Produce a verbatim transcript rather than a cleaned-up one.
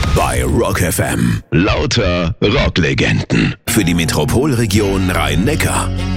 bei Rock F M. Lauter Rocklegenden für die Metropolregion Rhein-Neckar.